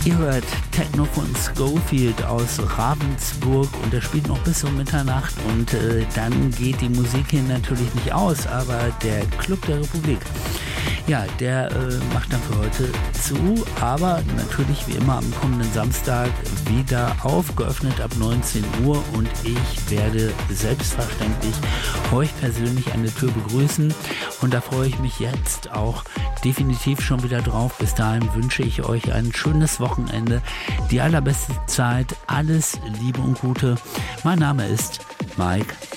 Ihr hört Techno von Scofield aus Ravensburg und der spielt noch bis um Mitternacht und dann geht die Musik hier natürlich nicht aus, aber der Club der Republik, ja, der macht dann für heute zu, aber natürlich wie immer am kommenden Samstag wieder aufgeöffnet ab 19 Uhr und ich werde selbstverständlich euch persönlich an der Tür begrüßen und da freue ich mich jetzt auch definitiv schon wieder drauf. Bis dahin wünsche ich euch ein schönes Wochenende, die allerbeste Zeit, alles Liebe und Gute. Mein Name ist Mike